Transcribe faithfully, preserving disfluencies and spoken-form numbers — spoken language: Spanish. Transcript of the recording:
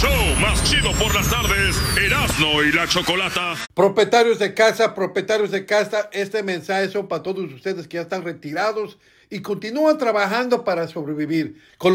show más chido por las tardes, Erasmo y la Chocolata. Propietarios de casa, propietarios de casa, este mensaje es para todos ustedes que ya están retirados y continúan trabajando para sobrevivir. Con